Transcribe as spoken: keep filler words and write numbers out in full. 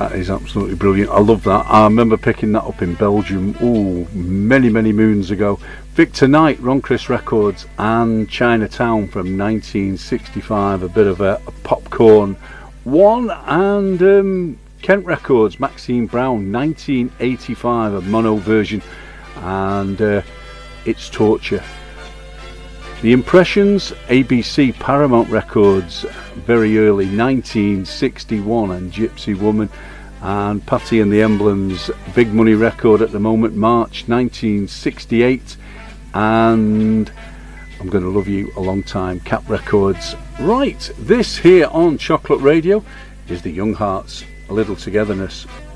That is absolutely brilliant. I love that. I remember picking that up in Belgium, ooh, many, many moons ago. Victor Knight, Ron Chris Records, and Chinatown from nineteen sixty-five, a bit of a, a popcorn one. And um, Kent Records, Maxine Brown, nineteen eighty-five, a mono version, and uh, It's Torture. The Impressions, A B C Paramount Records, very early, nineteen sixty-one, and Gypsy Woman. And Patty and the Emblems, Big Money record at the moment, March nineteen sixty-eight, and I'm Gonna Love You a Long Time, Cap Records. Right, this here on Chocolate Radio is the Young Hearts, A Little Togetherness.